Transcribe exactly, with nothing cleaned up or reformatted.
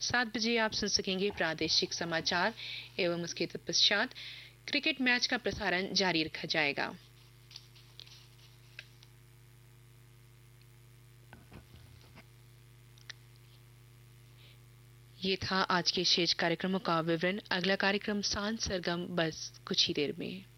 सात बजे आप सुन सकेंगे प्रादेशिक समाचार एवं उसके तत्पश्चात क्रिकेट मैच का प्रसारण जारी रखा जाएगा। ये था आज के शेष कार्यक्रमों का विवरण। अगला कार्यक्रम सांझ सरगम बस कुछ ही देर में।